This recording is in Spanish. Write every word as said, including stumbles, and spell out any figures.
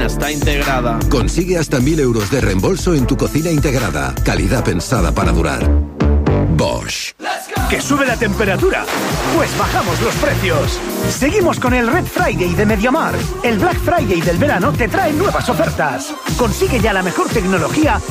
está integrada. Consigue hasta mil euros de reembolso en tu cocina integrada. Calidad pensada para durar. Bosch. ¿Que sube la temperatura? Pues bajamos los precios. Seguimos con el Red Friday de MediaMarkt. El Black Friday del verano te trae nuevas ofertas. Consigue ya la mejor tecnología